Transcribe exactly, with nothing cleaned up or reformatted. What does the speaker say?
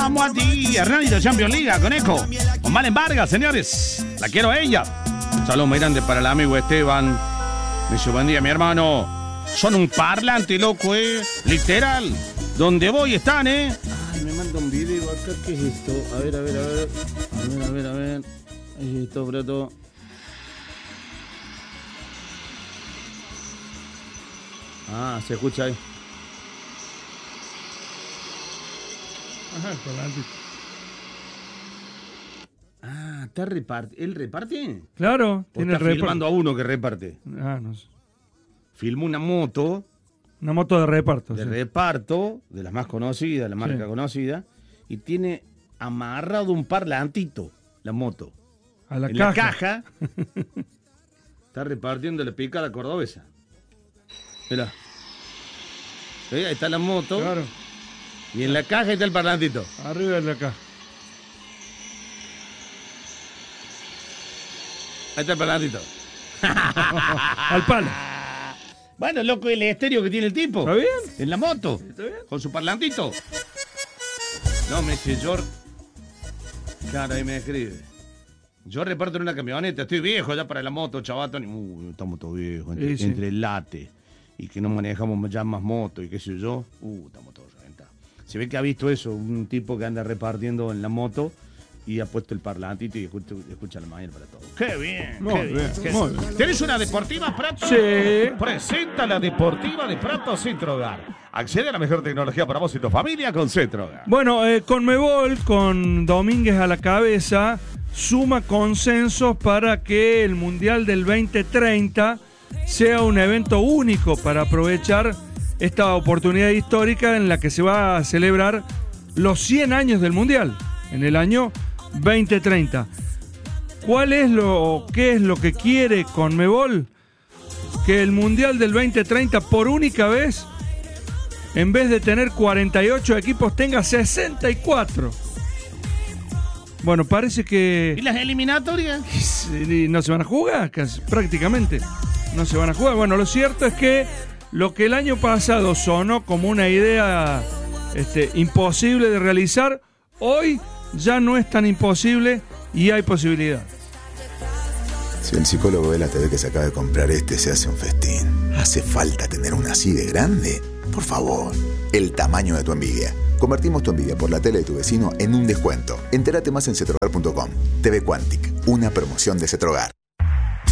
amo a ti. Hernani de Champions League, conejo. Con Valen Vargas, señores. La quiero a ella. Saludos muy grandes para el amigo Esteban. Me dice, buen día, mi hermano. Son un parlante, loco, eh. Literal. Donde voy están, eh. Ay, me manda un video acá. ¿Qué es esto? A ver, a ver, a ver. A ver, a ver, a ver. ¿Qué es esto, Brato? Ah, se escucha ahí. Ajá, parlante. Ah, ¿está reparte? ¿Él reparte? Claro, ¿O tiene está repar- filmando a uno que reparte? Ah, no sé. Filmó una moto Una moto de reparto. de sí. reparto, de las más conocidas, la marca Sí. conocida, y tiene amarrado un parlantito, la moto. A la en caja. la caja está repartiendo la pica a la cordobesa. Mira. ¿Sí? Ahí está la moto. Claro, Y en la caja está el parlantito. arriba de la caja. Ahí está el parlantito. Al palo. Bueno, loco, el estéreo que tiene el tipo. ¿Está bien? En la moto. ¿Está bien? Con su parlantito. No, me dice, yo... Claro, ahí me escribe. Yo reparto en una camioneta, estoy viejo ya para la moto, chavato. Uh, estamos todos viejos. Entre, Sí, sí. entre el late y que no manejamos ya más moto y qué sé yo. Uh, estamos todos reventados. Se ve que ha visto eso, un tipo que anda repartiendo en la moto y ha puesto el parlantito y escucha, escucha la mañana para todo. ¡Qué bien! Muy qué bien, qué muy bien. ¿Tenés una deportiva, Prato? Sí. Presenta la deportiva de Prato Centro Hogar. Accede a la mejor tecnología para vos y tu familia con Centro Hogar. Bueno, eh, Conmebol, con Domínguez a la cabeza, suma consensos para que el Mundial del veinte treinta sea un evento único para aprovechar esta oportunidad histórica en la que se va a celebrar los cien años del Mundial, en el año veinte treinta. ¿Cuál es lo, qué es lo que quiere Conmebol? Que el Mundial del veinte treinta, por única vez, en vez de tener cuarenta y ocho equipos, tenga sesenta y cuatro. Bueno, parece ¿Y que las eliminatorias? y no se van a jugar, casi, prácticamente. No se van a jugar. Bueno, lo cierto es que lo que el año pasado sonó como una idea este, imposible de realizar, hoy ya no es tan imposible y hay posibilidad. Si el psicólogo de la T V que se acaba de comprar este se hace un festín, ¿hace falta tener una así de grande? Por favor, el tamaño de tu envidia. Convertimos tu envidia por la tele de tu vecino en un descuento. Entérate más en cetrogar punto com. T V Quantic, una promoción de Cetrogar.